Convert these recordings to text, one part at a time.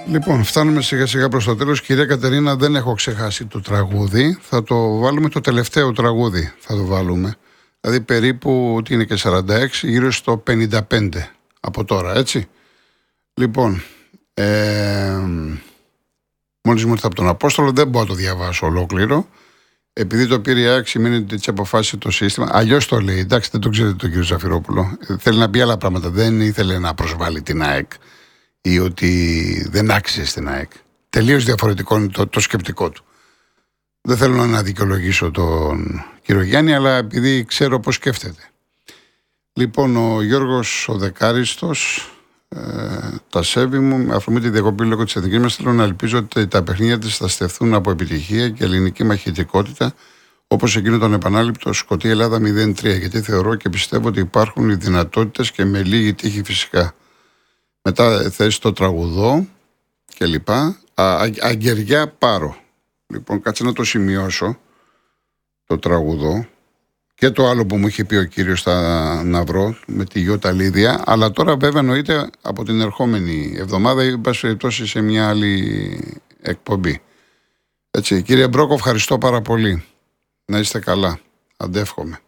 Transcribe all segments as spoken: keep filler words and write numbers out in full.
Λοιπόν, φτάνουμε σιγά σιγά προς το τέλος. Κυρία Κατερίνα, δεν έχω ξεχάσει το τραγούδι. Θα το βάλουμε το τελευταίο τραγούδι. Θα το βάλουμε. Δηλαδή περίπου, ότι είναι και σαράντα έξι, γύρω στο πενήντα πέντε από τώρα, έτσι. Λοιπόν, ε, μόλις μου ήρθα από τον Απόστολο, δεν μπορώ να το διαβάσω ολόκληρο. Επειδή το πήρε η ΑΕΚ, σημαίνει ότι έτσι αποφάσισε το σύστημα. Αλλιώς το λέει, εντάξει, δεν το ξέρετε τον κύριο Ζαφυρόπουλο. Θέλει να πει άλλα πράγματα. Δεν ήθελε να προσβάλλει την ΑΕΚ ή ότι δεν άξιζε στην ΑΕΚ. Τελείως διαφορετικό είναι το, το σκεπτικό του. Δεν θέλω να δικαιολογήσω τον κύριο Γιάννη, αλλά επειδή ξέρω πώς σκέφτεται. Λοιπόν, ο Γιώργος ο Δεκάριστος, ε, τα σέβη μου, με αφορμή τη διακοπή λόγω της εθνικής μας, θέλω να ελπίζω ότι τα παιχνίδια της θα στεφθούν από επιτυχία και ελληνική μαχητικότητα, όπως εκείνο τον επανάληπτο Σκωτία Ελλάδα μηδέν τρία, γιατί θεωρώ και πιστεύω ότι υπάρχουν οι δυνατότητες και με λίγη τύχη φυσικά. Μετά θέση το τραγουδό και λοιπά. Αγγεριά Πάρο. Λοιπόν, κάτσε να το σημειώσω το τραγουδό και το άλλο που μου είχε πει ο κύριος θα να βρω με τη Γιώτα Λίδια, αλλά τώρα βέβαια εννοείται από την ερχόμενη εβδομάδα ή πάση περιπτώσει σε μια άλλη εκπομπή. Έτσι, κύριε Μπρόκο, ευχαριστώ πάρα πολύ. Να είστε καλά. Αντεύχομαι.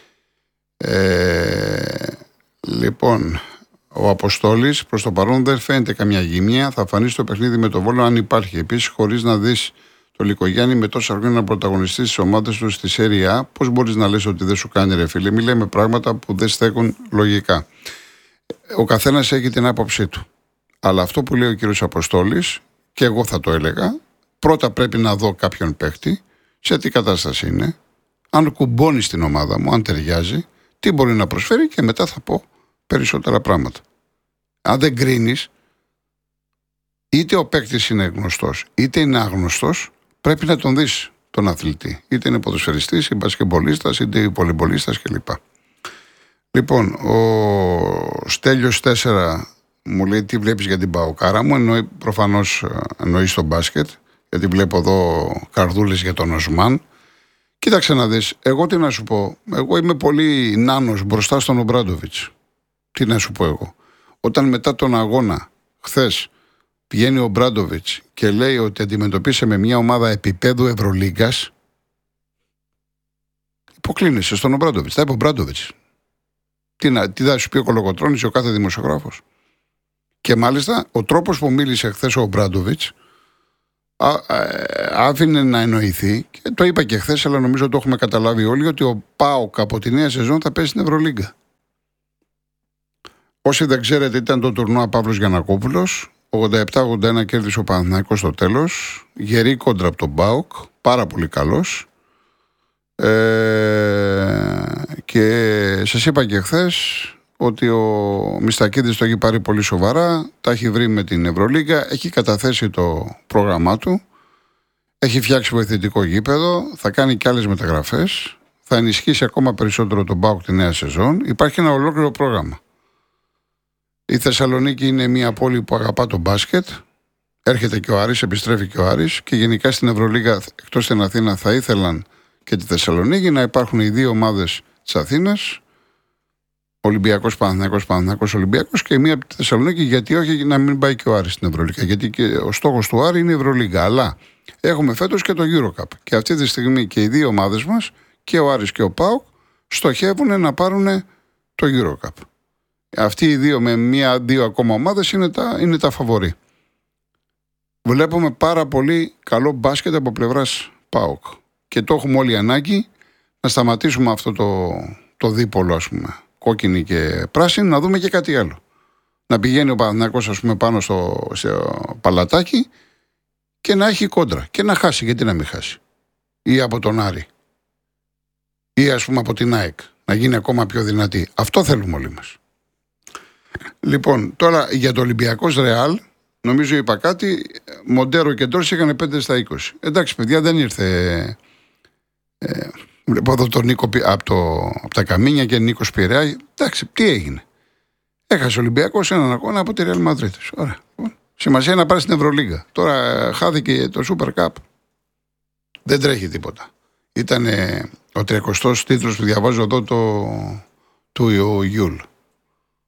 Ε, λοιπόν, ο Αποστόλης, προς το παρόν δεν φαίνεται καμιά γυμνία. Θα φανεί στο παιχνίδι με το Βόλο αν υπάρχει. Επίσης, χωρίς να δεις το Λικογιάννη με τόσα χρόνια να πρωταγωνιστεί στις ομάδες του στη Σέρια Α, πώς μπορείς να λες ότι δεν σου κάνει, ρε φίλε? Μη λέμε πράγματα που δεν στέκουν λογικά. Ο καθένας έχει την άποψή του. Αλλά αυτό που λέει ο κύριος Αποστόλης, και εγώ θα το έλεγα, πρώτα πρέπει να δω κάποιον παίχτη, σε τι κατάσταση είναι, αν κουμπώνει στην ομάδα μου, αν ταιριάζει, τι μπορεί να προσφέρει και μετά θα πω περισσότερα πράγματα. Αν δεν κρίνεις, είτε ο παίκτης είναι γνωστός, είτε είναι άγνωστος, πρέπει να τον δεις τον αθλητή. Είτε είναι ποδοσφαιριστής, ή μπασκεμπολίστας, είτε βολεμπολίστας κλπ. Λοιπόν, ο Στέλιος τέσσερα μου λέει τι βλέπεις για την Παοκάρα μου. Εννοεί, προφανώς εννοεί στο μπάσκετ, γιατί βλέπω εδώ καρδούλες για τον Οσμάν. Κοίταξε να δεις, εγώ τι να σου πω. Εγώ είμαι πολύ νάνος μπροστά στον Ομπράντοβιτς. Τι να σου πω εγώ. Όταν μετά τον αγώνα, χθες, πηγαίνει ο Μπράντοβιτς και λέει ότι αντιμετωπίσαμε μια ομάδα επίπεδου Ευρωλίγκας, υποκλίνεσαι στον Μπράντοβιτς. Θα είπε ο Μπράντοβιτς. Τι, να, τι θα σου πει ο Κολοκοτρώνης ή ο κάθε δημοσιογράφος. Και μάλιστα ο τρόπος που μίλησε χθες ο Μπράντοβιτς άφηνε να εννοηθεί, και το είπα και χθες, αλλά νομίζω το έχουμε καταλάβει όλοι, ότι ο ΠΑΟΚ από τη νέα σεζόν θα πέσει στην Ευρωλίγκα. Όσοι δεν ξέρετε, ήταν το τουρνουά Παύλος Γιαννακόπουλος. ογδόντα επτά ογδόντα ένα κέρδισε ο Παναθηναϊκός στο τέλος. Γερή κόντρα από τον ΠΑΟΚ. Πάρα πολύ καλός. Ε, και σας είπα και χθες ότι ο Μιστακίδης το έχει πάρει πολύ σοβαρά. Τα έχει βρει με την Ευρωλίγκα. Έχει καταθέσει το πρόγραμμά του. Έχει φτιάξει βοηθητικό γήπεδο. Θα κάνει και άλλες μεταγραφές. Θα ενισχύσει ακόμα περισσότερο τον ΠΑΟΚ τη νέα σεζόν. Υπάρχει ένα ολόκληρο πρόγραμμα. Η Θεσσαλονίκη είναι μια πόλη που αγαπά το μπάσκετ. Έρχεται και ο Άρης, επιστρέφει και ο Άρης. Και γενικά στην Ευρωλίγα, εκτός στην Αθήνα, θα ήθελαν και τη Θεσσαλονίκη να υπάρχουν οι δύο ομάδες της Αθήνας. Ολυμπιακός, Παναθηναϊκός, Παναθηναϊκός, Ολυμπιακός, και μία από τη Θεσσαλονίκη. Γιατί όχι να μην πάει και ο Άρης στην Ευρωλίγα? Γιατί και ο στόχος του Άρη είναι η Ευρωλίγα. Αλλά έχουμε φέτος και το EuroCup. Και αυτή τη στιγμή και οι δύο ομάδες μας, και ο Άρης και ο ΠΑΟΚ, στοχεύουν να πάρουν το EuroCup. Αυτοί οι δύο με μία-δύο ακόμα ομάδες είναι τα, είναι τα φαβορί. Βλέπουμε πάρα πολύ καλό μπάσκετ από πλευράς ΠΑΟΚ. Και το έχουμε όλοι ανάγκη να σταματήσουμε αυτό το, το δίπολο, ας πούμε, κόκκινη και πράσινη, να δούμε και κάτι άλλο. Να πηγαίνει ο Παναθηναϊκός, ας πούμε, πάνω στο, στο παλατάκι και να έχει κόντρα. Και να χάσει, γιατί να μην χάσει. Ή από τον Άρη. Ή ας πούμε από την ΑΕΚ. Να γίνει ακόμα πιο δυνατή. Αυτό θέλουμε όλοι μας. Λοιπόν, τώρα για το Ολυμπιακός Ρεάλ, νομίζω είπα κάτι. Μοντέρο και Ντόρση είχαν πέντε στα είκοσι. Εντάξει, παιδιά, δεν ήρθε. Ε, βλέπω εδώ τον Νίκο από, το, από τα Καμίνια και Νίκος Πειραιά. Εντάξει, τι έγινε? Έχασε ο Ολυμπιακός έναν αγώνα από τη Ρεάλ Μαδρίτης. Ωραία. Σημασία είναι να πάρει στην Ευρωλίγκα. Τώρα χάθηκε το Super Cup. Δεν τρέχει τίποτα. Ήταν ο τριακοστός τίτλος που διαβάζω εδώ το, του Ιούλ.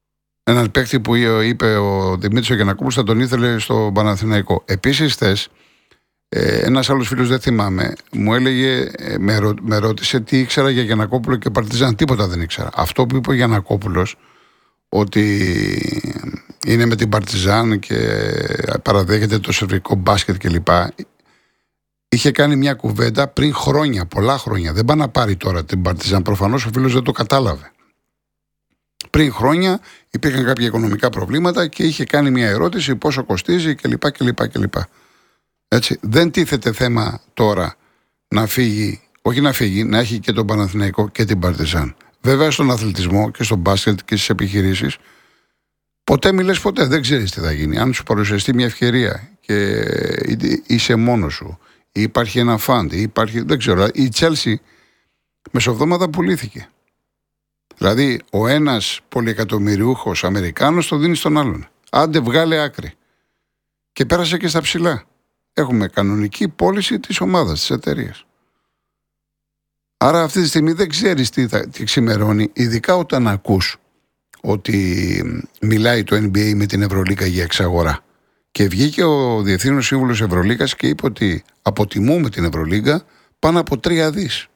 Έναν παίκτη που είπε ο Δημήτρης ο Γιαννακόπουλος θα τον ήθελε στο Παναθηναϊκό. Επίσης, χθες, ένας άλλος φίλος, δεν θυμάμαι, μου έλεγε, με, ρω, με ρώτησε τι ήξερα για Γιαννακόπουλο και Παρτιζάν. Τίποτα δεν ήξερα. Αυτό που είπε ο Γιαννακόπουλος, ότι είναι με την Παρτιζάν και παραδέχεται το σερβικό μπάσκετ κλπ. Είχε κάνει μια κουβέντα πριν χρόνια, πολλά χρόνια. Δεν πάει να πάρει τώρα την Παρτιζάν. Προφανώς ο φίλος δεν το κατάλαβε. Πριν χρόνια υπήρχαν κάποια οικονομικά προβλήματα και είχε κάνει μια ερώτηση πόσο κοστίζει κλπ. κλπ, κλπ. Έτσι. Δεν τίθεται θέμα τώρα να φύγει, όχι να φύγει, να έχει και τον Παναθηναϊκό και την Παρτιζάν. Βέβαια στον αθλητισμό και στο μπάσκετ και στις επιχειρήσεις, ποτέ μιλες ποτέ, δεν ξέρεις τι θα γίνει. Αν σου παρουσιαστεί μια ευκαιρία και είσαι μόνος σου, ή υπάρχει ένα φαντ, ή υπάρχει, δεν ξέρω, η Τσέλσι μεσοβδόμαδα πουλήθηκε. Δηλαδή, ο ένας πολυεκατομμυριούχος Αμερικάνος το δίνει στον άλλον. Άντε, βγάλε άκρη. Και πέρασε και στα ψηλά. Έχουμε κανονική πώληση της ομάδας, της εταιρείας. Άρα, αυτή τη στιγμή δεν ξέρεις τι, θα, τι ξημερώνει, ειδικά όταν ακούς ότι μιλάει το N B A με την Ευρωλίγκα για εξαγορά. Και βγήκε ο Διευθύνων Σύμβουλος Ευρωλίγκας και είπε ότι αποτιμούμε την Ευρωλίγκα πάνω από τρία δις.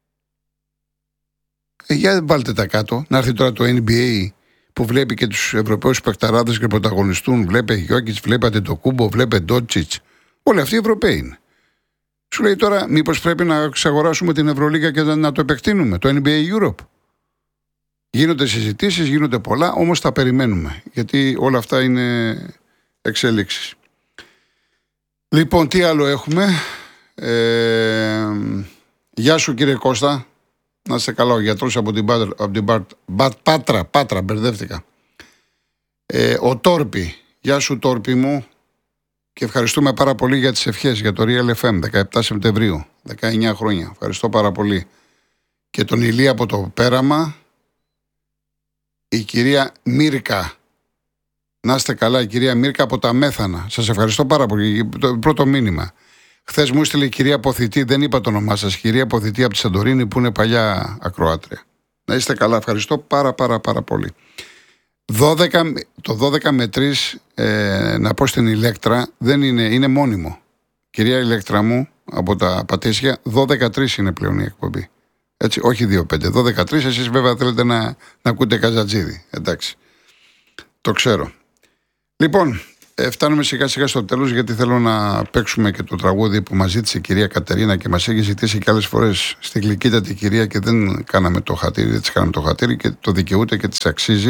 Ε, για βάλτε τα κάτω, να έρθει τώρα το N B A που βλέπει και τους Ευρωπαίους παικταράδες και πρωταγωνιστούν. Βλέπε Γιόκιτς, βλέπατε το Κούμπο, βλέπε Ντότσιτς. Όλοι αυτοί οι Ευρωπαίοι είναι. Σου λέει τώρα, μήπως πρέπει να εξαγοράσουμε την Ευρωλίγκα και να το επεκτείνουμε, το N B A Europe. Γίνονται συζητήσεις, γίνονται πολλά, όμως τα περιμένουμε. Γιατί όλα αυτά είναι εξέλιξεις. Λοιπόν, τι άλλο έχουμε. Ε, γεια σου κύριε Κώστα. Να είστε καλά, ο γιατρός από την, Πάτρα, από την Πάτρα, Πάτρα, Πάτρα, μπερδεύτηκα. Ε, ο Τόρπι, γεια σου Τόρπι μου. Και ευχαριστούμε πάρα πολύ για τις ευχές για το Real εφ εμ, δεκαεπτά Σεπτεμβρίου, δεκαεννιά χρόνια. Ευχαριστώ πάρα πολύ. Και τον Ηλία από το Πέραμα, η κυρία Μίρκα. Να είστε καλά, η κυρία Μίρκα από τα Μέθανα. Σας ευχαριστώ πάρα πολύ. Το πρώτο μήνυμα. Χθες μου έστειλε η κυρία Ποθητή, δεν είπα το όνομά σας, κυρία Ποθητή από τη Σαντορίνη που είναι παλιά ακροάτρια. Να είστε καλά, ευχαριστώ πάρα πάρα πάρα πολύ. δώδεκα, το δώδεκα με τρία, ε, να πω στην Ηλέκτρα, δεν είναι, είναι μόνιμο. Κυρία Ηλέκτρα μου, από τα Πατήσια, δώδεκα τρία είναι πλέον η εκπομπή. Έτσι, όχι δύο πέντε, δώδεκα τρία, εσείς βέβαια θέλετε να, να ακούτε Καζατζίδη. Εντάξει, το ξέρω. Λοιπόν, ε, φτάνουμε σιγά σιγά στο τέλος, γιατί θέλω να παίξουμε και το τραγούδι που μας ζήτησε η κυρία Κατερίνα και μας έχει ζητήσει και άλλες φορές στη γλυκύτατη κυρία και δεν κάναμε το χατήρι, δεν της κάναμε το χατήρι και το δικαιούται και της αξίζει.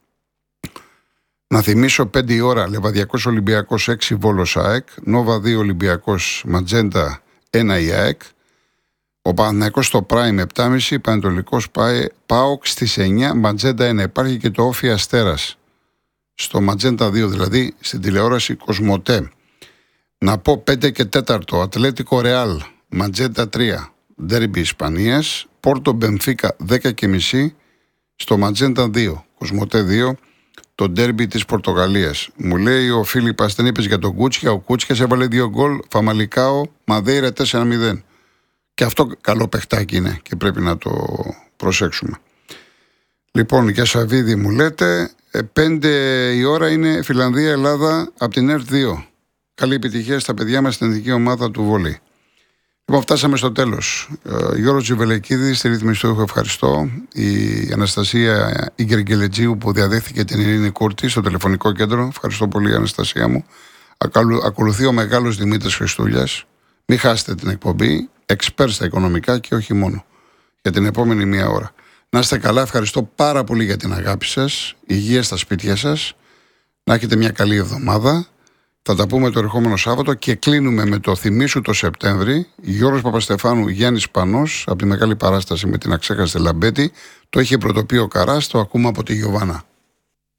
Να θυμίσω πέντε η ώρα Λεβαδιακός Ολυμπιακός έξι Βόλος ΑΕΚ, Νόβα δύο Ολυμπιακός Ματζέντα ένα η ΑΕΚ, ο Παναθηναϊκός στο Prime επτά και μισή, Πανετολικός ΠΑΟΚ στις εννιά, Ματζέντα ένα. Υπάρχει και το Όφι Αστέρας στο Ματζέντα δύο, δηλαδή στην τηλεόραση Κοσμοτέ. Να πω πέντε και τέσσερα Ατλέτικο Ρεάλ Ματζέντα τρία, Ντέρμπι Ισπανίας, Πόρτο Μπενφίκα δέκα και μισή στο Ματζέντα δύο, Κοσμοτέ δύο. Το ντέρμπι της Πορτογαλίας. Μου λέει ο Φίλιππας, δεν είπες για τον Κούτσια. Ο Κούτσιας έβαλε δύο γκολ. Φαμαλικάο, Μαδέιρα τέσσερα μηδέν. Και αυτό καλό παιχτάκι είναι και πρέπει να το προσέξουμε. Λοιπόν, για Σαββίδη μου λέτε, πέντε η ώρα είναι Φιλανδία-Ελλάδα από την ΕΡΤ δύο. Καλή επιτυχία στα παιδιά μας στην ειδική ομάδα του βολή. Λοιπόν, φτάσαμε στο τέλος. Ε, Γιώργος Τζιβελεκίδης, στη ρύθμιση του ήχου, ευχαριστώ. Η Αναστασία Ιγκεργελετζίου που διαδέχθηκε την Ειρήνη Κούρτη στο τηλεφωνικό κέντρο. Ευχαριστώ πολύ, Αναστασία μου. Ακολουθεί ο μεγάλος Δημήτρης Χριστούλιας. Μην χάσετε την εκπομπή. Εξπέρ στα οικονομικά και όχι μόνο. Για την επόμενη μία ώρα. Να είστε καλά. Ευχαριστώ πάρα πολύ για την αγάπη σας. Υγεία στα σπίτια σας. Να έχετε μια καλή εβδομάδα. Θα τα πούμε το ερχόμενο Σάββατο και κλείνουμε με το θυμίσου το Σεπτέμβρη. Γιώργος Παπαστεφάνου, Γιάννης Πανός, από τη Μεγάλη Παράσταση με την αξέχαστη Λαμπέτη. Το είχε πρωτοποιεί ο Καράς, το ακούμε από τη Γιωβάνα.